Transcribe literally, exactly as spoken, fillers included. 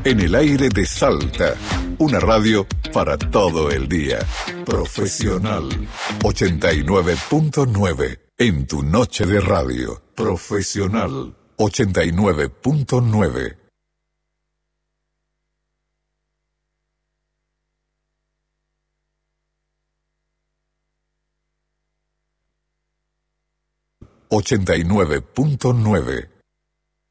En el aire de Salta, una radio para todo el día. Profesional ochenta y nueve punto nueve en tu noche de radio. Profesional ochenta y nueve punto nueve. ochenta y nueve punto nueve.